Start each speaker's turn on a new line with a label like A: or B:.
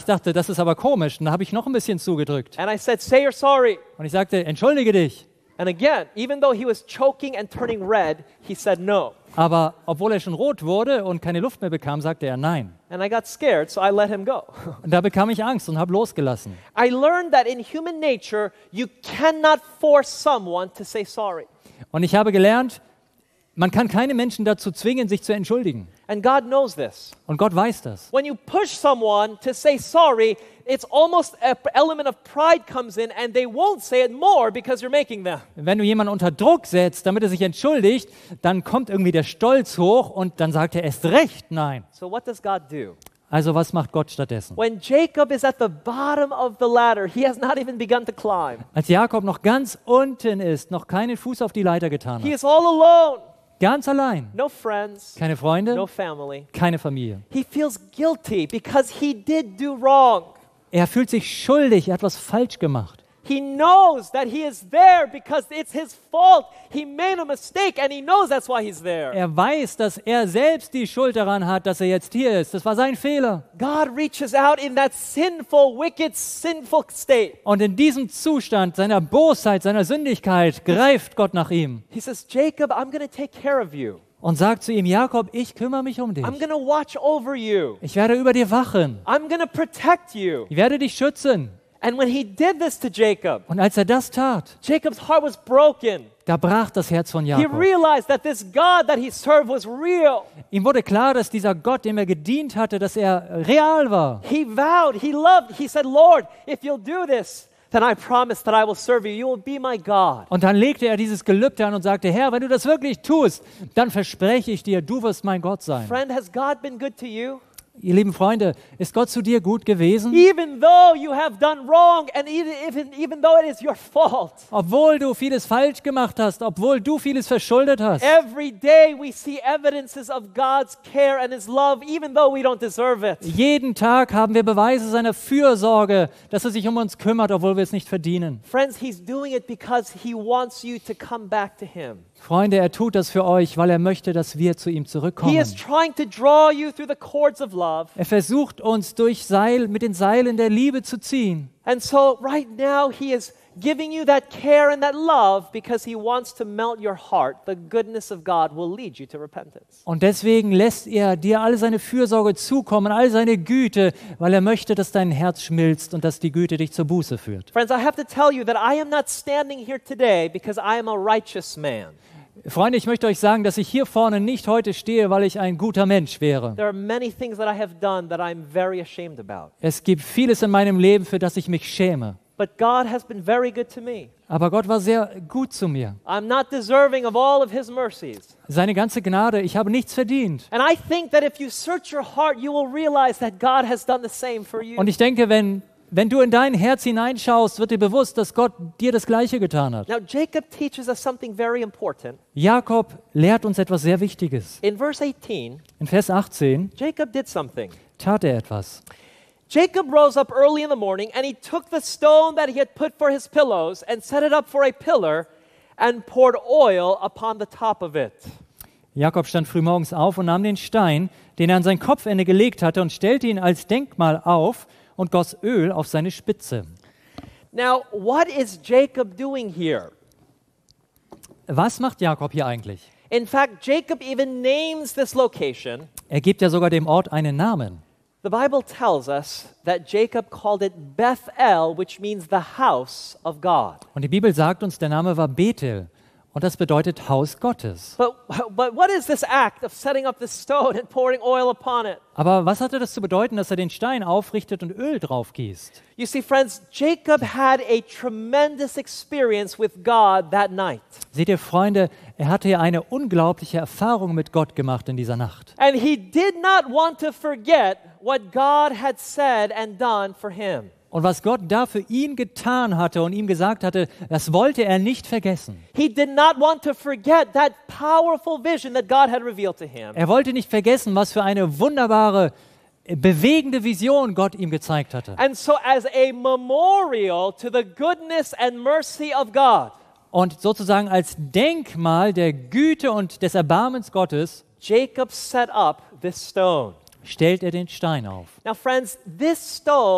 A: dachte, das ist aber komisch. Und da habe ich noch ein bisschen zugedrückt.
B: And I said, say you're sorry.
A: Und ich sagte, entschuldige dich.
B: And again, even though he was choking and turning red, he said no.
A: Aber obwohl er schon rot wurde und keine Luft mehr bekam, sagte er nein.
B: And I got scared, so I let him go.
A: Und da bekam ich Angst und habe losgelassen.
B: I learned that in human nature, you cannot force someone to say sorry.
A: Und ich habe gelernt, man kann keine Menschen dazu zwingen, sich zu entschuldigen.
B: And God knows this.
A: Und Gott weiß das.
B: When you push someone to say sorry, it's almost an element of pride comes in and they won't say it more because you're making them.
A: Wenn du jemanden unter Druck setzt, damit er sich entschuldigt, dann kommt irgendwie der Stolz hoch und dann sagt er erst recht nein.
B: So what does God do?
A: Also was macht Gott stattdessen?
B: When Jacob is at the bottom of the ladder, he has not even begun to climb.
A: Als Jakob noch ganz unten ist, noch keinen Fuß auf die Leiter getan
B: He
A: hat,
B: is all alone.
A: ganz allein,
B: No friends,
A: keine Freunde,
B: no family.
A: keine Familie.
B: He feels guilty because he did do wrong.
A: Er fühlt sich schuldig, er hat was falsch gemacht.
B: He knows that he is there because it's his fault. He made a mistake and he knows that's why he's there.
A: Er weiß, dass er selbst die Schuld daran hat, dass er jetzt hier ist. Das war sein Fehler.
B: God reaches out in that sinful, wicked, sinful state.
A: Und in diesem Zustand seiner Bosheit, seiner Sündigkeit greift Gott nach ihm
B: He says, Jacob, I'm going to take care of you.
A: und sagt zu ihm, Jakob, ich kümmere mich um dich.
B: I'm going to watch over you.
A: Ich werde über dir wachen.
B: I'm going to protect you.
A: Ich werde dich schützen.
B: And when he did this to Jacob,
A: Und als er das tat,
B: Jacob's heart was broken.
A: da brach das Herz von
B: He
A: Jakob.
B: realized that this God that he served was real.
A: Ihm wurde klar, dass dieser Gott, dem er gedient hatte, dass er real war.
B: He vowed, he loved, he said, Lord, if you'll do this, then I promise that I will serve you. You will be my God.
A: Und dann legte er dieses Gelübde an und sagte, Herr, wenn du das wirklich tust, dann verspreche ich dir, du wirst mein Gott sein.
B: Friend, has God been good to you?
A: Ihr lieben Freunde, ist Gott zu dir gut gewesen?
B: Even though you have done wrong and even though it is your fault.
A: Obwohl du vieles falsch gemacht hast, obwohl du vieles verschuldet hast.
B: Every day we see evidences of God's care and His love, even though we don't deserve it.
A: Jeden Tag haben wir Beweise seiner Fürsorge, dass er sich um uns kümmert, obwohl wir es nicht verdienen.
B: Friends, He's doing it because He wants you to come back to Him.
A: Freunde, er tut das für euch, weil er möchte, dass wir zu ihm
B: He
A: zurückkommen.
B: is trying to draw you through the cords of love.
A: Er versucht uns mit den Seilen der Liebe zu ziehen.
B: And so right now He is giving you that care and that love because He wants to melt your heart. The goodness of God will lead you to repentance.
A: Und deswegen lässt er dir all seine Fürsorge zukommen, all seine Güte, weil er möchte, dass dein Herz schmilzt und dass die Güte dich zur Buße führt.
B: Friends, I have to tell you that I am not standing here today because I am a righteous man.
A: Freunde, ich möchte euch sagen, dass ich hier vorne nicht heute stehe, weil ich ein guter Mensch wäre.
B: There are many things that I have done that I'm very ashamed about.
A: Es gibt vieles in meinem Leben, für das ich mich schäme.
B: But God has been very good to me.
A: Aber Gott war sehr gut zu mir.
B: I'm not deserving of all of His mercies.
A: Seine ganze Gnade, ich habe nichts verdient.
B: And I think that if you search your heart, you will realize that God has done the same for you.
A: Und ich denke, wenn du in dein Herz hineinschaust, wird dir bewusst, dass Gott dir das Gleiche getan hat.
B: Now, Jacob teaches us something very important.
A: Jakob lehrt uns etwas sehr Wichtiges.
B: In verse 18,
A: In Vers 18
B: Jacob did something.
A: tat er etwas.
B: Jacob rose up early in the morning, and he took the stone that he had put for his pillows and set it up for a pillar and poured oil upon the top of it.
A: Jakob stand frühmorgens auf und nahm den Stein, den er an sein Kopfende gelegt hatte, und stellte ihn als Denkmal auf und goss Öl auf seine Spitze.
B: Now, what is Jacob doing here?
A: Was macht Jakob hier eigentlich?
B: In fact, Jacob even names this location.
A: Er gibt ja sogar dem Ort einen Namen.
B: The Bible tells us that Jacob called it Bethel, which means the house of God.
A: Und die Bibel sagt uns, der Name war Bethel. Und das bedeutet Haus Gottes.
B: But what is this act of setting up this stone and pouring oil upon it?
A: Aber was hatte das zu bedeuten, dass er den Stein aufrichtet und Öl drauf gießt?
B: You see, friends, Jacob had a tremendous experience with God that night.
A: Seht ihr, Freunde, er hatte ja eine unglaubliche Erfahrung mit Gott gemacht in dieser Nacht.
B: And he did not want to forget what God had said and done for him.
A: Und was Gott da für ihn getan hatte und ihm gesagt hatte, das wollte er nicht vergessen.
B: He did not want to forget that powerful vision that God had revealed to him.
A: Er wollte nicht vergessen, was für eine wunderbare, bewegende Vision Gott ihm gezeigt hatte.
B: And so as a memorial to the goodness and mercy of God,
A: Und sozusagen als Denkmal der Güte und des Erbarmens Gottes
B: Jacob set up this stone.
A: stellt er den Stein auf.
B: Now, friends, this stone